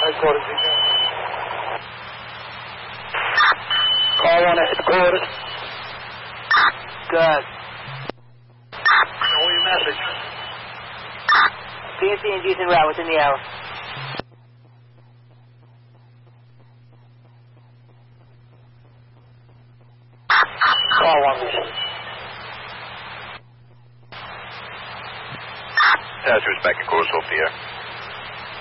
Headquarters. Call on headquarters. Good. Show your message. PNC and decent route within the hour. Call on me. Taz, respect, of course, off the air.